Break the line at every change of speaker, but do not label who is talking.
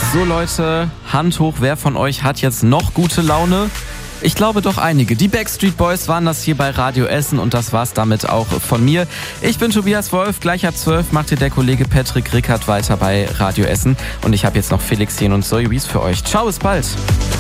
So Leute, Hand hoch, wer von euch hat jetzt noch gute Laune? Ich glaube doch einige. Die Backstreet Boys waren das hier bei Radio Essen und das war's damit auch von mir. Ich bin Tobias Wolf, gleich ab 12 macht hier der Kollege Patrick Rickert weiter bei Radio Essen und ich habe jetzt noch Felix Jen und Zoe Wies für euch. Ciao, bis bald.